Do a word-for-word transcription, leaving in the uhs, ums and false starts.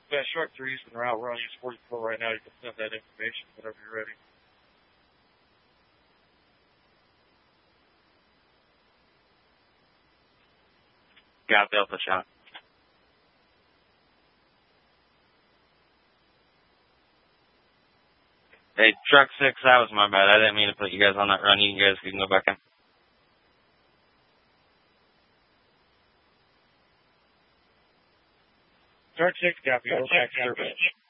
Yeah, Shark three's in route. We're on use forty-four right now. You can send that information whenever you're ready. Got Delta shot. Hey, Truck six, that was my bad. I didn't mean to put you guys on that run. You guys can go back in. Shark six, copy. Go back to service.